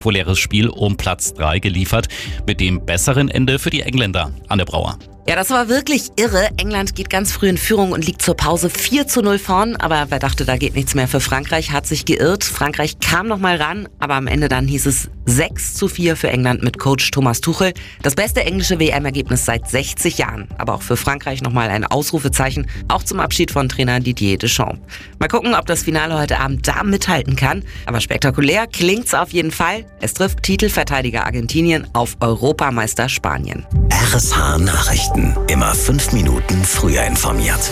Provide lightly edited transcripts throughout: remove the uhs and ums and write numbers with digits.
spektakuläres Spiel um Platz 3 geliefert, mit dem besseren Ende für die Engländer. Anne Brauer. Ja, das war wirklich irre. England geht ganz früh in Führung und liegt zur Pause 4:0 vorn. Aber wer dachte, da geht nichts mehr für Frankreich, hat sich geirrt. Frankreich kam noch mal ran, aber am Ende dann hieß es 6:4 für England mit Coach Thomas Tuchel. Das beste englische WM-Ergebnis seit 60 Jahren. Aber auch für Frankreich nochmal ein Ausrufezeichen, auch zum Abschied von Trainer Didier Deschamps. Mal gucken, ob das Finale heute Abend da mithalten kann. Aber spektakulär klingt's auf jeden Fall. Es trifft Titelverteidiger Argentinien auf Europameister Spanien. RSH Nachrichten. Immer 5 Minuten früher informiert.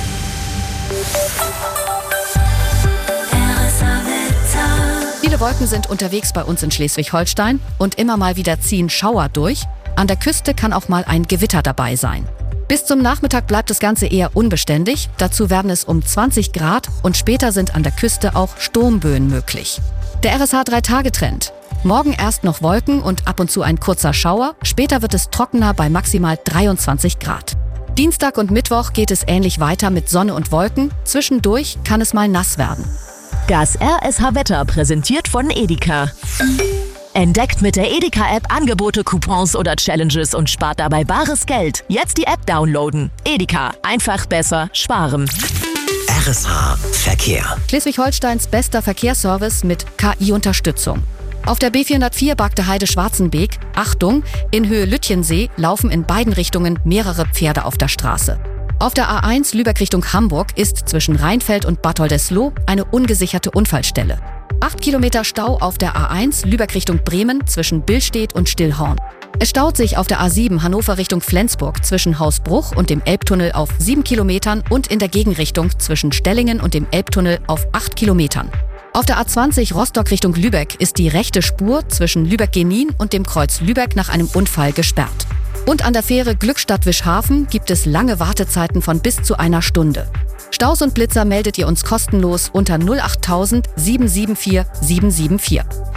Viele Wolken sind unterwegs bei uns in Schleswig-Holstein und immer mal wieder ziehen Schauer durch. An der Küste kann auch mal ein Gewitter dabei sein. Bis zum Nachmittag bleibt das Ganze eher unbeständig. Dazu werden es um 20 Grad und später sind an der Küste auch Sturmböen möglich. Der RSH 3-Tage-Trend. Morgen erst noch Wolken und ab und zu ein kurzer Schauer. Später wird es trockener bei maximal 23 Grad. Dienstag und Mittwoch geht es ähnlich weiter mit Sonne und Wolken. Zwischendurch kann es mal nass werden. Das RSH-Wetter präsentiert von Edeka. Entdeckt mit der Edeka-App Angebote, Coupons oder Challenges und spart dabei bares Geld. Jetzt die App downloaden. Edeka. Einfach besser sparen. RSH Verkehr. Schleswig-Holsteins bester Verkehrsservice mit KI-Unterstützung. Auf der B404 Bagde Heide-Schwarzenbeek, Achtung, in Höhe Lütjensee laufen in beiden Richtungen mehrere Pferde auf der Straße. Auf der A1 Lübeck Richtung Hamburg ist zwischen Rheinfeld und Bad Oldesloe eine ungesicherte Unfallstelle. 8 Kilometer Stau auf der A1 Lübeck Richtung Bremen zwischen Billstedt und Stillhorn. Es staut sich auf der A7 Hannover Richtung Flensburg zwischen Hausbruch und dem Elbtunnel auf 7 Kilometern und in der Gegenrichtung zwischen Stellingen und dem Elbtunnel auf 8 Kilometern. Auf der A20 Rostock Richtung Lübeck ist die rechte Spur zwischen Lübeck-Genin und dem Kreuz Lübeck nach einem Unfall gesperrt. Und an der Fähre Glückstadt-Wischhafen gibt es lange Wartezeiten von bis zu einer Stunde. Staus und Blitzer meldet ihr uns kostenlos unter 08000 774 774.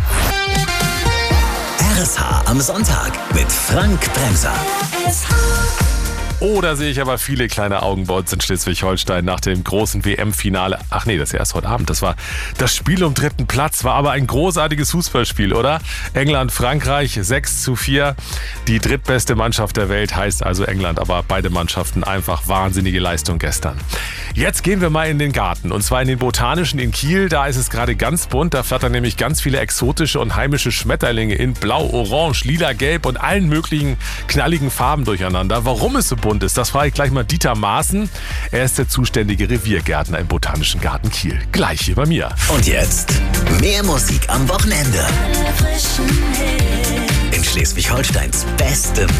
RSH am Sonntag mit Frank Bremser. Oh, da sehe ich aber viele kleine Augen bei uns in Schleswig-Holstein nach dem großen WM-Finale. Ach nee, das ist ja erst heute Abend. Das war das Spiel um 3. Platz, war aber ein großartiges Fußballspiel, oder? England, Frankreich 6:4. Die drittbeste Mannschaft der Welt heißt also England, aber beide Mannschaften einfach wahnsinnige Leistung gestern. Jetzt gehen wir mal in den Garten und zwar in den Botanischen in Kiel. Da ist es gerade ganz bunt, da flattern nämlich ganz viele exotische und heimische Schmetterlinge in Blau, Orange, Lila, Gelb und allen möglichen knalligen Farben durcheinander. Warum es so bunt ist, das frage ich gleich mal Dieter Maaßen. Er ist der zuständige Reviergärtner im Botanischen Garten Kiel. Gleich hier bei mir. Und jetzt mehr Musik am Wochenende. In Schleswig-Holsteins bestem